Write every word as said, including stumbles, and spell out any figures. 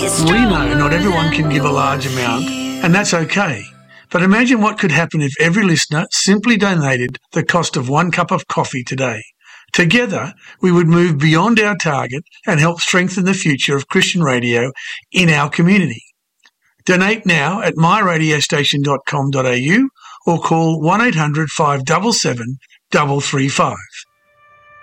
We know not everyone can give a large amount, and that's okay. But imagine what could happen if every listener simply donated the cost of one cup of coffee today. Together, we would move beyond our target and help strengthen the future of Christian radio in our community. Donate now at my radio station dot com dot a u or call one eight hundred five seven seven three three five.